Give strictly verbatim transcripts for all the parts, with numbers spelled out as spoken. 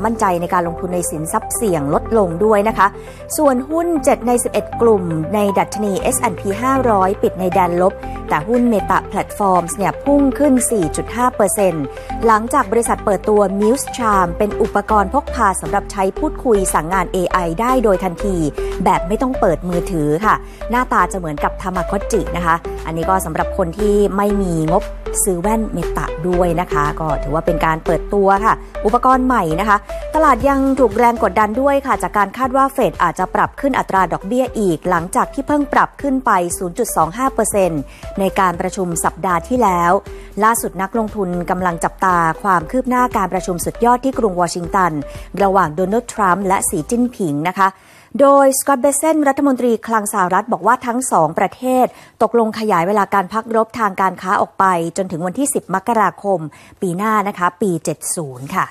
มั่นใจในการลงทุนในสินทรัพย์เสี่ยงลดลงด้วยนะคะส่วนหุ้นเจ็ดในสิบเอ็ดกลุ่มในดัชนี เอส แอนด์ พี ห้าร้อยปิดในแดนลบแต่หุ้น Meta Platforms เนี่ยพุ่งขึ้น สี่จุดห้าเปอร์เซ็นต์ หลังจากบริษัทเปิดตัว Muse Charm เป็นอุปกรณ์พกพาสำหรับใช้พูดคุยสั่งงาน เอ ไอ ได้โดยทันทีแบบไม่ต้องเปิดมือถือค่ะหน้าตาจะเหมือนกับทามากอจินะคะอันนี้ก็สำหรับคนที่ไม่มีงบซื้อแว่นเมตาด้วยนะคะก็ถือว่าเป็นการเปิดตัวค่ะอุปกรณ์ใหม่นะคะตลาดยังถูกแรงกดดันด้วยค่ะจากการคาดว่าเฟดอาจจะปรับขึ้นอัตราดอกเบี้ยอีกหลังจากที่เพิ่งปรับขึ้นไป ศูนย์จุดสองห้าเปอร์เซ็นต์ ในการประชุมสัปดาห์ที่แล้วล่าสุดนักลงทุนกำลังจับตาความคืบหน้าการประชุมสุดยอดที่กรุงวอชิงตันระหว่างโดนัลด์ทรัมป์และสีจิ้นผิงนะคะโดยสกอตต์ เบเซนรัฐมนตรีคลังสหรัฐบอกว่าทั้งสองประเทศตกลงขยายเวลาการพักรบทางการค้าออกไปจนถึงวันที่สิบมกราคมปีหน้านะคะปีเจ็ดสิบค่ะ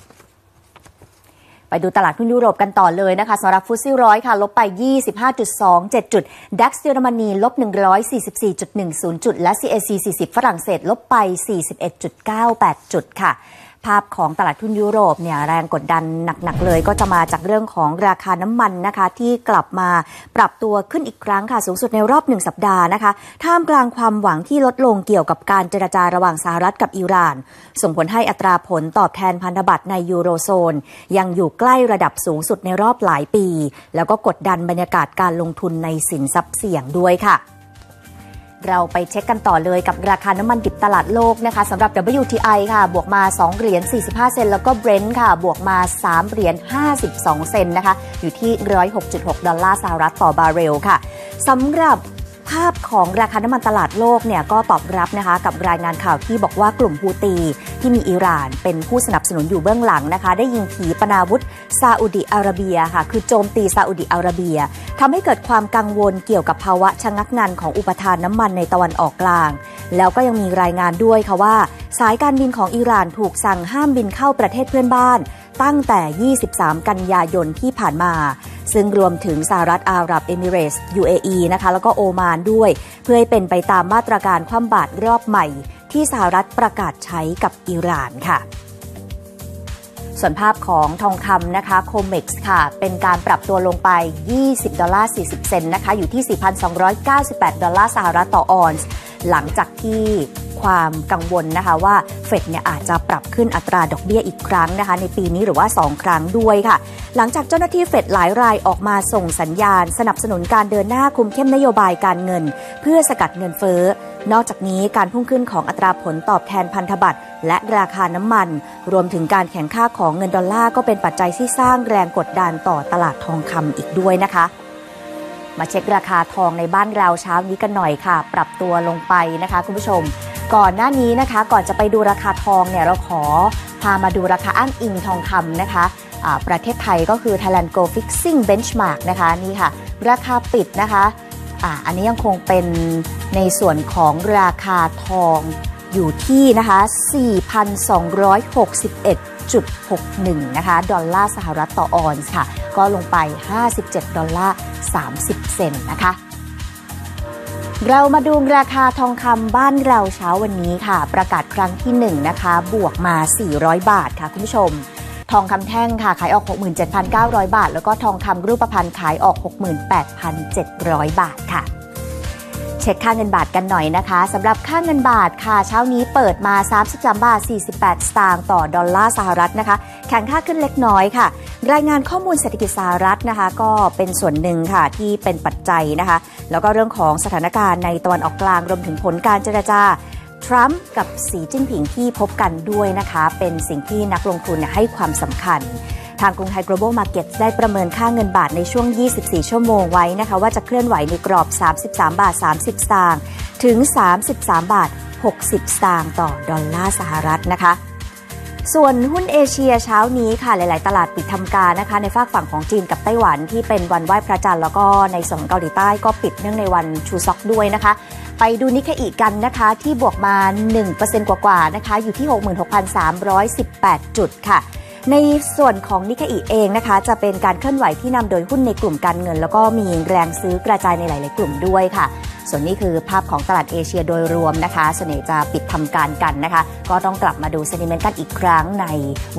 ไปดูตลาดหุ้นยุโรปกันต่อเลยนะคะสำหรับฟุตซี่ร้อยค่ะลบไป ยี่สิบห้าจุดสองเจ็ด จุด ดัค เยอรมนีลบ หนึ่งร้อยสี่สิบสี่จุดหนึ่งศูนย์ จุดและ ซี เอ ซี สี่สิบฝรั่งเศสลบไป สี่สิบเอ็ดจุดเก้าแปด จุดค่ะภาพของตลาดหุ้นยุโรปเนี่ยแรงกดดันหนักๆเลยก็จะมาจากเรื่องของราคาน้ำมันนะคะที่กลับมาปรับตัวขึ้นอีกครั้งค่ะสูงสุดในรอบหนึ่งสัปดาห์นะคะท่ามกลางความหวังที่ลดลงเกี่ยวกับการเจรจาระหว่างสหรัฐกับอิหร่านส่งผลให้อัตราผลตอบแทนพันธบัตรในยูโรโซนยังอยู่ใกล้ระดับสูงสุดในรอบหลายปีแล้วก็กดดันบรรยากาศการลงทุนในสินทรัพย์เสี่ยงด้วยค่ะเราไปเช็คกันต่อเลยกับราคาน้ำมันดิบตลาดโลกนะคะสำหรับ ดับเบิลยู ที ไอ ค่ะบวกมาสองเหรียญสี่สิบห้าเซนต์แล้วก็ Brent ค่ะบวกมาสามเหรียญห้าสิบสองเซนต์นะคะอยู่ที่ หนึ่งร้อยหกจุดหก ดอลลาร์สหรัฐต่อบาร์เรลค่ะสำหรับภาพของราคาน้ำมันตลาดโลกเนี่ยก็ตอบรับนะคะกับรายงานข่าวที่บอกว่ากลุ่มฮูตีที่มีอิหร่านเป็นผู้สนับสนุนอยู่เบื้องหลังนะคะได้ยิงขีปนาวุธซาอุดิอาระเบียค่ะคือโจมตีซาอุดิอาระเบียทำให้เกิดความกังวลเกี่ยวกับภาวะชะงักงันของอุปทานน้ำมันในตะวันออกกลางแล้วก็ยังมีรายงานด้วยค่ะว่าสายการบินของอิหร่านถูกสั่งห้ามบินเข้าประเทศเพื่อนบ้านตั้งแต่ยี่สิบสามกันยายนที่ผ่านมาซึ่งรวมถึงสหรัฐอาหรับเอมิเรตส์ ยู เอ อี นะคะแล้วก็โอมานด้วยเพื่อให้เป็นไปตามมาตรการคว่ำบาตรรอบใหม่ที่สหรัฐประกาศใช้กับอิหร่านค่ะส่วนภาพของทองคำนะคะโคเม็กซ์ค่ะเป็นการปรับตัวลงไปยี่สิบดอลลาร์สี่สิบเซนต์นะคะอยู่ที่ สี่พันสองร้อยเก้าสิบแปด ดอลลาร์สหรัฐต่อออนซ์หลังจากที่ความกังวลนะคะว่าเฟดเนี่ยอาจจะปรับขึ้นอัตราดอกเบี้ยอีกครั้งนะคะในปีนี้หรือว่าสองครั้งด้วยค่ะหลังจากเจ้าหน้าที่เฟดหลายรายออกมาส่งสัญญาณสนับสนุนการเดินหน้าคุมเข้มนโยบายการเงินเพื่อสกัดเงินเฟ้อนอกจากนี้การพุ่งขึ้นของอัตราผลตอบแทนพันธบัตรและราคาน้ำมันรวมถึงการแข่งค่าของเงินดอลลาร์ก็เป็นปัจจัยที่สร้างแรงกดดันต่อตลาดทองคำอีกด้วยนะคะมาเช็คราคาทองในบ้านเราเช้านี้กันหน่อยค่ะปรับตัวลงไปนะคะคุณผู้ชมก่อนหน้านี้นะคะก่อนจะไปดูราคาทองเนี่ยเราขอพามาดูราคาอ้างอิงทองคำนะคะประเทศไทยก็คือ Thailand Gold Fixing Benchmark นะคะนี่ค่ะราคาปิดนะคะอ่าอันนี้ยังคงเป็นในส่วนของราคาทองอยู่ที่นะคะ สี่พันสองร้อยหกสิบเอ็ดจุดหกหนึ่ง นะคะดอลลาร์สหรัฐต่อออนซ์ค่ะก็ลงไปห้าสิบเจ็ดดอลลาร์สามสิบเซนต์นะคะเรามาดูราคาทองคำบ้านเราเช้าวันนี้ค่ะประกาศครั้งที่หนึ่งนะคะบวกมาสี่ร้อยบาทค่ะคุณผู้ชมทองคำแท่งค่ะขายออก หกหมื่นเจ็ดพันเก้าร้อย บาทแล้วก็ทองคำรูปพรรณขายออก หกหมื่นแปดพันเจ็ดร้อย บาทค่ะเช็คค่าเงินบาทกันหน่อยนะคะสำหรับค่าเงินบาทค่ะเช้านี้เปิดมาสามสิบสามบาทสี่สิบแปดสตางค์ต่อดอลลาร์สหรัฐนะคะแข็งค่าขึ้นเล็กน้อยค่ะรายงานข้อมูลเศรษฐกิจสหรัฐนะคะก็เป็นส่วนหนึ่งค่ะที่เป็นปัจจัยนะคะแล้วก็เรื่องของสถานการณ์ในตะวันออกกลางรวมถึงผลการเจรจาทรัมป์กับสีจิ้นผิงที่พบกันด้วยนะคะเป็นสิ่งที่นักลงทุนให้ความสำคัญทางกรุงไทย Global Markets ได้ประเมินค่าเงินบาทในช่วงยี่สิบสี่ชั่วโมงไว้นะคะว่าจะเคลื่อนไหวในกรอบสามสิบสามบาทสามสิบสตางค์ถึงสามสิบสามบาทหกสิบสตางค์ต่อดอลลาร์สหรัฐนะคะส่วนหุ้นเอเชียเช้านี้ค่ะหลายๆตลาดปิดทำการนะคะในฝากฝั่งของจีนกับไต้หวันที่เป็นวันไหว้พระจันทร์แล้วก็ในส่วนเกาหลีใต้ก็ปิดเนื่องในวันชูซ็อกด้วยนะคะไปดูนิเคอิกันนะคะที่บวกมา หนึ่งเปอร์เซ็นต์ กว่าๆนะคะอยู่ที่ หกหมื่นหกพันสามร้อยสิบแปด จุดค่ะในส่วนของนิเคอิเองนะคะจะเป็นการเคลื่อนไหวที่นำโดยหุ้นในกลุ่มการเงินแล้วก็มีแรงซื้อกระจายในหลายๆกลุ่มด้วยค่ะส่วนนี้คือภาพของตลาดเอเชียโดยรวมนะคะส่วนใหญ่จะปิดทำการกันนะคะก็ต้องกลับมาดูเซนิเมนต์กันอีกครั้งใน